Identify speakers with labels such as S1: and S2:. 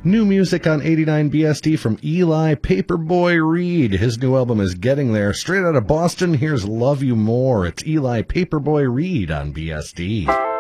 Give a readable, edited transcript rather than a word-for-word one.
S1: New music on 89 BSD from Eli Paperboy Reed. His new album is Getting There. Straight out of Boston, here's Love You More. It's Eli Paperboy Reed on BSD.